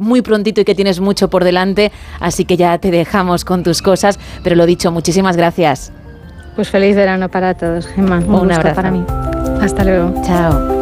muy prontito y que tienes mucho por delante, así que ya te dejamos con tus cosas, pero lo dicho, muchísimas gracias. Pues feliz verano para todos, Gemma. Un gusto abrazo para mí. Hasta luego. Chao.